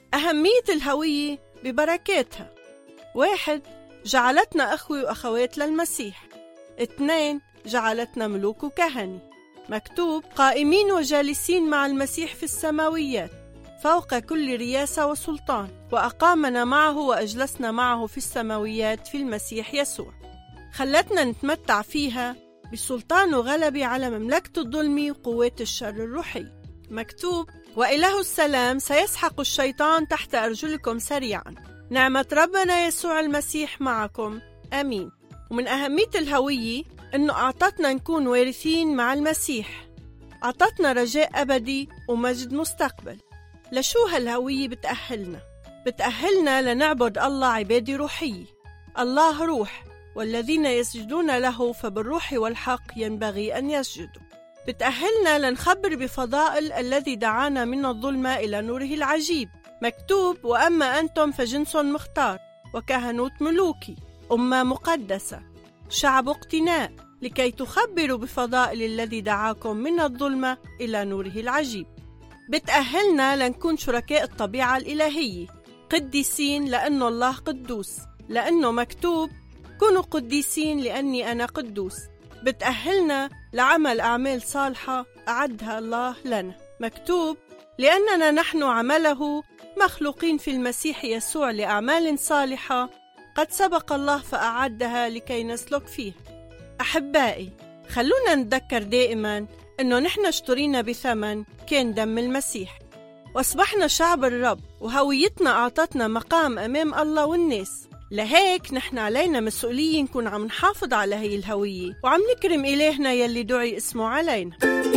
أهمية الهوية ببركاتها: 1. جعلتنا أخوة وأخوات للمسيح. 2. جعلتنا ملوك وكهنة. مكتوب: قائمين وجالسين مع المسيح في السماويات فوق كل رياسة وسلطان، وأقامنا معه وأجلسنا معه في السماويات في المسيح يسوع. خلتنا نتمتع فيها بسلطان وغلبة على مملكة الظلم وقوات الشر الروحي. مكتوب: وإله السلام سيسحق الشيطان تحت أرجلكم سريعا. نعمة ربنا يسوع المسيح معكم. آمين. ومن أهمية الهوية إنه أعطتنا نكون وارثين مع المسيح، أعطتنا رجاء أبدي ومجد مستقبل. لشو هالهوية بتأهلنا؟ بتأهلنا لنعبد الله عبادة روحية. الله روح، والذين يسجدون له فبالروح والحق ينبغي أن يسجدوا. بتأهلنا لنخبر بفضائل الذي دعانا من الظلمة إلى نوره العجيب. مكتوب: وأما أنتم فجنس مختار وكهنوت ملوكي، أمة مقدسة، شعب اقتناء، لكي تخبروا بفضائل الذي دعاكم من الظلمة إلى نوره العجيب. بتأهلنا لنكون شركاء الطبيعة الإلهية، قديسين لأنه الله قدوس، لأنه مكتوب: كونوا قديسين لأني أنا قدوس. بتأهلنا لعمل أعمال صالحة أعدها الله لنا. مكتوب: لأننا نحن عمله مخلوقين في المسيح يسوع لأعمال صالحة قد سبق الله فأعدها لكي نسلك فيه. أحبائي، خلونا نتذكر دائما أنه نحن اشترينا بثمن كان دم المسيح، وأصبحنا شعب الرب، وهويتنا أعطتنا مقام أمام الله والناس. لهيك نحن علينا مسؤولية نكون عم نحافظ على هي الهوية وعم نكرم إلهنا يلي دعي اسمه علينا.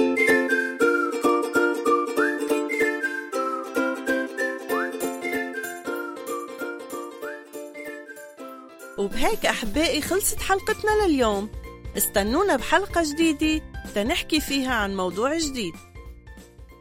وبهيك أحبائي خلصت حلقتنا لليوم. استنونا بحلقة جديدة تنحكي فيها عن موضوع جديد.